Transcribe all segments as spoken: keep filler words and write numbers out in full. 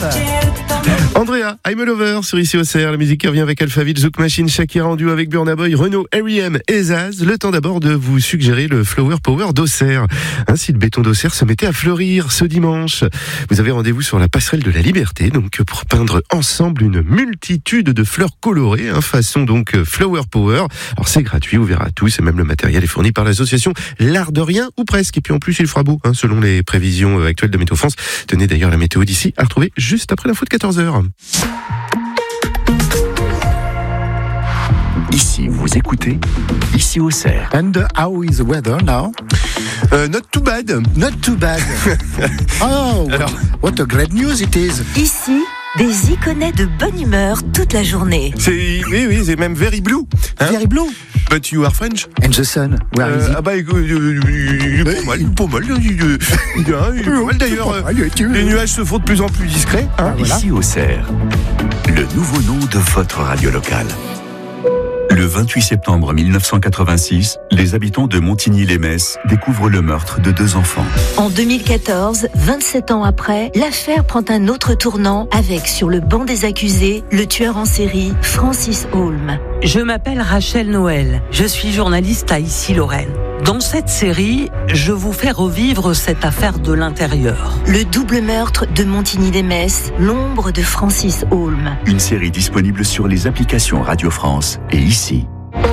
Andrea, I'm a Lover sur Ici au C R, la musique qui revient avec Alphaville, Zouk Machine, Shakira en duo avec Burna Boy, Renaud, R E M et Zaz. Le temps d'abord de vous suggérer le Flower Power d'Auxerre. Ainsi, le béton d'Auxerre se mettait à fleurir ce dimanche. Vous avez rendez-vous sur la passerelle de la Liberté, donc pour peindre ensemble une multitude de fleurs colorées, hein, façon donc Flower Power. Alors c'est gratuit, ouvert à tous, et même le matériel est fourni par l'association L'Art de Rien, ou presque. Et puis en plus, il fera beau, hein, selon les prévisions actuelles de Météo France. Tenez d'ailleurs la météo d'ici à retrouver juste après l'info de quatorze heures. Ici, vous écoutez Ici au C R. And how is the weather now? Uh, not too bad. Not too bad. Oh, Alors, what a great news it is. Ici, des iconais de bonne humeur toute la journée. C'est, oui, oui, c'est même very blue. Hein? Very blue. But you are French. And the sun, where Euh, is it? ah bah, écoute, euh, il est pas mal, il est pas mal, il est, il est- il est pas mal d'ailleurs. C'est pas mal, tu- Les nuages se font de plus en plus discrets. Hein. Ah, voilà. Ici au C R, le nouveau nom de votre radio locale. Le vingt-huit septembre mille neuf cent quatre-vingt-six, les habitants de Montigny-les-Metz découvrent le meurtre de deux enfants. En deux mille quatorze, vingt-sept ans après, l'affaire prend un autre tournant avec, sur le banc des accusés, le tueur en série Francis Holm. Je m'appelle Rachel Noël, je suis journaliste à Issy-Lorraine. Dans cette série, je vous fais revivre cette affaire de l'intérieur. Le double meurtre de Montigny-les-Metz, l'ombre de Francis Holm. Une série disponible sur les applications Radio France et Ici.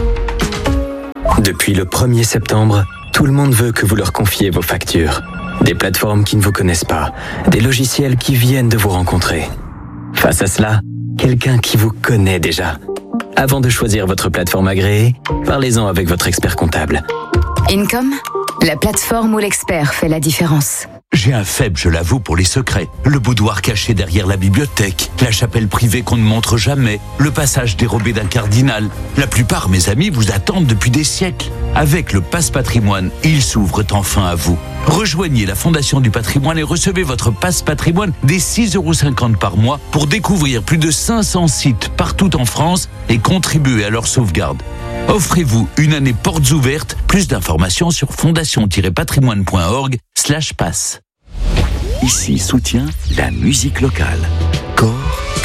Depuis le premier septembre, tout le monde veut que vous leur confiez vos factures. Des plateformes qui ne vous connaissent pas, des logiciels qui viennent de vous rencontrer. Face à cela, quelqu'un qui vous connaît déjà. Avant de choisir votre plateforme agréée, parlez-en avec votre expert comptable. Income, la plateforme où l'expert fait la différence. J'ai un faible, je l'avoue, pour les secrets. Le boudoir caché derrière la bibliothèque, la chapelle privée qu'on ne montre jamais, le passage dérobé d'un cardinal. La plupart, mes amis, vous attendent depuis des siècles. Avec le Passe Patrimoine, ils s'ouvrent enfin à vous. Rejoignez la Fondation du Patrimoine et recevez votre Passe Patrimoine dès six euros cinquante par mois pour découvrir plus de cinq cents sites partout en France et contribuer à leur sauvegarde. Offrez-vous une année portes ouvertes. Plus d'informations sur fondation-patrimoine.org slash passe. Ici soutient la musique locale. Corps